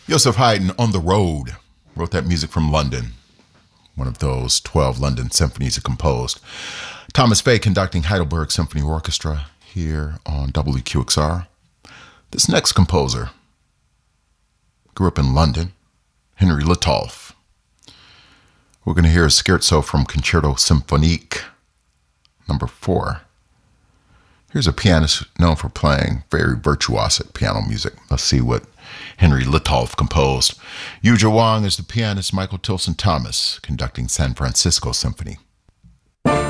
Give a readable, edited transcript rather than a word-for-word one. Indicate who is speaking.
Speaker 1: Joseph Haydn, On the Road, wrote that music from London, one of those 12 London symphonies he composed. Thomas Fay conducting Heidelberg Symphony Orchestra here on WQXR. This next composer grew up in London, Henry Litolff. We're going to hear a scherzo from Concerto Symphonique number 4. Here's a pianist known for playing very virtuosic piano music. Let's see what Henry Litolff composed. Yuja Wang is the pianist, Michael Tilson Thomas conducting San Francisco Symphony.